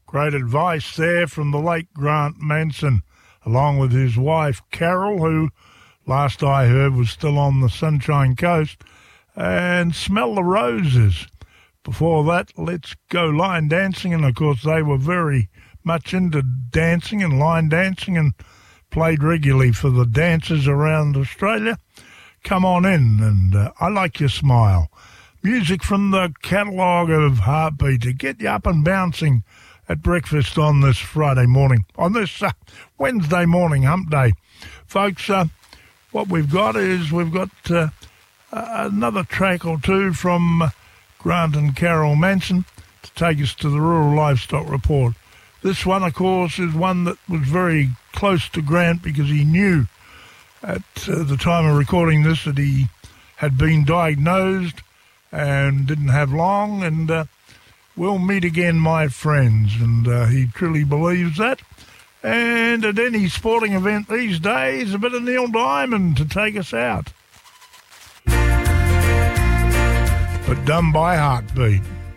Great advice there from the late Grant Manson, along with his wife Carol, who last I heard was still on the Sunshine Coast, and Smell the Roses. Before that, Let's Go Line Dancing, and of course they were very much into dancing and line dancing and played regularly for the dancers around Australia. Come on in, and I Like Your Smile. Music from the catalogue of Heartbeat to get you up and bouncing at breakfast on this Friday morning, on this Wednesday morning, hump day. Folks, what we've got is another track or two from Grant and Carol Manson to take us to the Rural Livestock Report. This one, of course, is one that was very close to Grant because he knew at the time of recording this that he had been diagnosed and didn't have long, and we'll meet again, my friends, and he truly believes that. And at any sporting event these days, a bit of Neil Diamond to take us out. But done by Heartbeat.